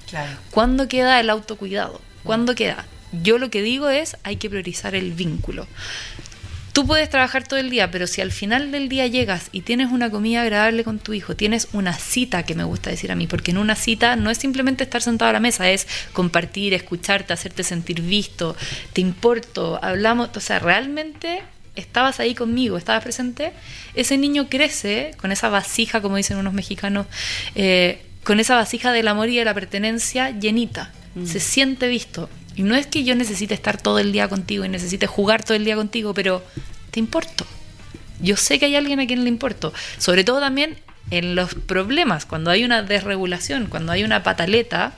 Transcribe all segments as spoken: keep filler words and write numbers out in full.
Claro. ¿Cuándo queda el autocuidado? ¿Cuándo queda? Yo lo que digo es, hay que priorizar el vínculo. Tú puedes trabajar todo el día, pero si al final del día llegas y tienes una comida agradable con tu hijo, tienes una cita, que me gusta decir a mí, porque en una cita no es simplemente estar sentado a la mesa, es compartir, escucharte, hacerte sentir visto, te importo, hablamos, o sea, realmente estabas ahí conmigo, estabas presente. Ese niño crece con esa vasija, como dicen unos mexicanos, eh, con esa vasija del amor y de la pertenencia llenita, mm. se siente visto. Y no es que yo necesite estar todo el día contigo y necesite jugar todo el día contigo, pero te importo. Yo sé que hay alguien a quien le importo. Sobre todo también en los problemas, cuando hay una desregulación, cuando hay una pataleta,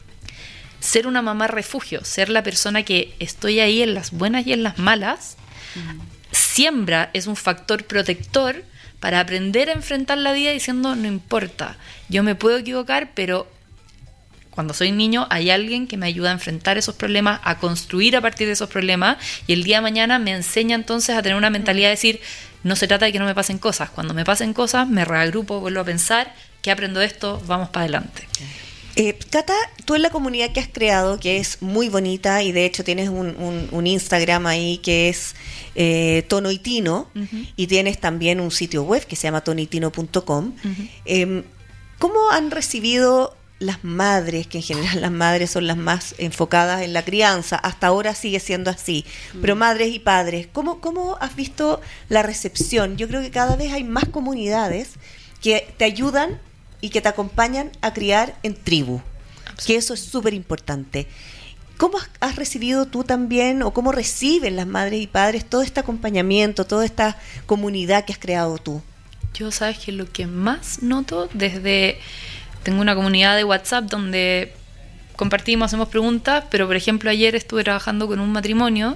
ser una mamá refugio, ser la persona que estoy ahí en las buenas y en las malas, uh-huh. siembra, es un factor protector para aprender a enfrentar la vida diciendo, no importa, yo me puedo equivocar, pero cuando soy niño hay alguien que me ayuda a enfrentar esos problemas, a construir a partir de esos problemas, y el día de mañana me enseña entonces a tener una mentalidad de decir, no se trata de que no me pasen cosas, cuando me pasen cosas me reagrupo, vuelvo a pensar, ¿qué aprendo de esto? Vamos para adelante. Eh, Cata, tú en la comunidad que has creado, que es muy bonita, y de hecho tienes un, un, un Instagram ahí que es eh, Tono y Tino, uh-huh. y tienes también un sitio web que se llama tono y tino punto com. Uh-huh. eh, ¿Cómo han recibido las madres, que en general las madres son las más enfocadas en la crianza, hasta ahora sigue siendo así, mm. pero madres y padres, ¿cómo, ¿cómo has visto la recepción? Yo creo que cada vez hay más comunidades que te ayudan y que te acompañan a criar en tribu, que eso es súper importante. ¿Cómo has recibido tú también, o cómo reciben las madres y padres todo este acompañamiento, toda esta comunidad que has creado tú? Yo, sabes que lo que más noto desde... Tengo una comunidad de WhatsApp donde compartimos, hacemos preguntas, pero por ejemplo ayer estuve trabajando con un matrimonio.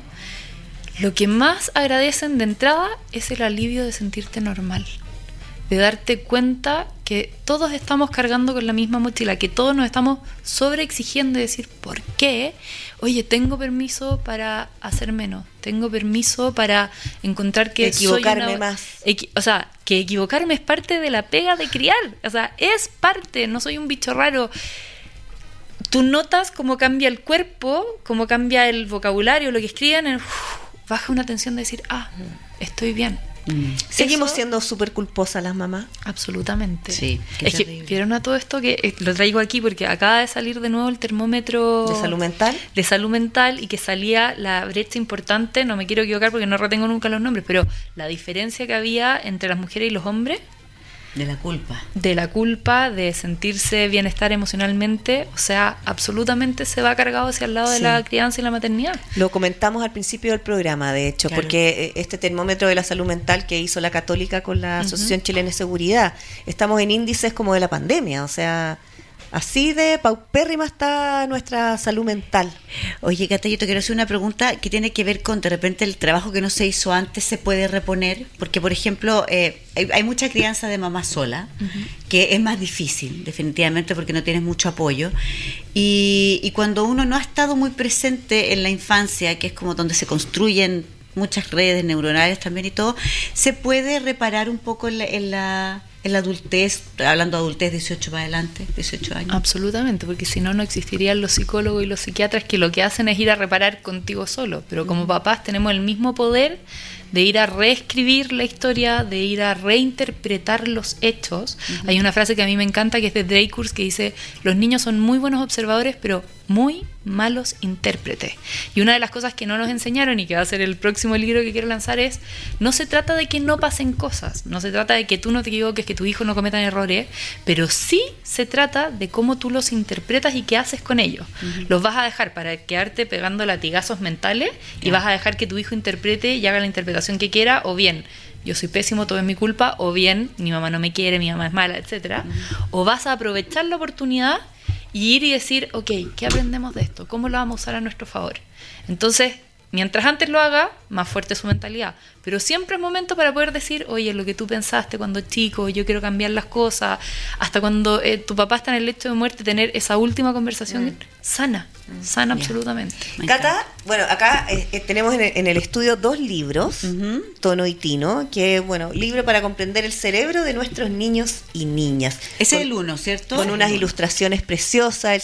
Lo que más agradecen de entrada es el alivio de sentirte normal, de darte cuenta que todos estamos cargando con la misma mochila, que todos nos estamos sobreexigiendo y decir, ¿por qué? Oye, tengo permiso para hacer menos, tengo permiso para encontrar que equivocarme soy una... más. Equi- o sea, que equivocarme es parte de la pega de criar, o sea, es parte, no soy un bicho raro. Tú notas cómo cambia el cuerpo, cómo cambia el vocabulario, lo que escriben, en, uf, baja una tensión de decir, ah, estoy bien. Mm. ¿Seguimos Eso, siendo súper culposas las mamás? Absolutamente. Sí, es terrible. Que vieron a todo esto que eh, lo traigo aquí porque acaba de salir de nuevo el termómetro de salud mental de salud mental y que salía la brecha importante, no me quiero equivocar porque no retengo nunca los nombres, pero la diferencia que había entre las mujeres y los hombres de la culpa de la culpa de sentirse bienestar emocionalmente, o sea, absolutamente se va cargado hacia el lado sí. de la crianza y la maternidad. Lo comentamos al principio del programa, de hecho, claro. porque este termómetro de la salud mental que hizo la Católica con la Asociación uh-huh. Chilena de Seguridad, estamos en índices como de la pandemia, o sea, así de paupérrima está nuestra salud mental. Oye, Cata, yo te quiero hacer una pregunta que tiene que ver con, de repente, el trabajo que no se hizo antes se puede reponer, porque, por ejemplo, eh, hay, hay mucha crianza de mamá sola, uh-huh. que es más difícil, definitivamente, porque no tienes mucho apoyo, y, y cuando uno no ha estado muy presente en la infancia, que es como donde se construyen muchas redes neuronales también y todo, se puede reparar un poco en la... En la en la adultez, hablando de adultez dieciocho para adelante, dieciocho años. Absolutamente, porque si no, no existirían los psicólogos y los psiquiatras que lo que hacen es ir a reparar contigo solo, pero como papás tenemos el mismo poder de ir a reescribir la historia, de ir a reinterpretar los hechos. Uh-huh. Hay una frase que a mí me encanta que es de Dreyfus que dice, los niños son muy buenos observadores, pero muy malos intérpretes. Y una de las cosas que no nos enseñaron y que va a ser el próximo libro que quiero lanzar es, no se trata de que no pasen cosas, no se trata de que tú no te equivoques, que tu hijo no cometa errores, pero sí se trata de cómo tú los interpretas y qué haces con ellos. Uh-huh. Los vas a dejar para quedarte pegando latigazos mentales y yeah. vas a dejar que tu hijo interprete y haga la interpretación que quiera, o bien yo soy pésimo, todo es mi culpa, o bien mi mamá no me quiere, mi mamá es mala, etcétera. Uh-huh. O vas a aprovechar la oportunidad y ir y decir, ok, ¿qué aprendemos de esto? ¿Cómo lo vamos a usar a nuestro favor? Entonces, mientras antes lo haga, más fuerte es su mentalidad. Pero siempre es momento para poder decir, oye, lo que tú pensaste cuando chico, yo quiero cambiar las cosas, hasta cuando eh, tu papá está en el lecho de muerte, tener esa última conversación mm. sana, mm. sana yeah. absolutamente. Cata, bueno, acá eh, tenemos en el, en el estudio dos libros, uh-huh. Tono y Tino, que bueno, libro para comprender el cerebro de nuestros niños y niñas. Ese con, es el uno, ¿cierto? Con unas ilustraciones preciosas, el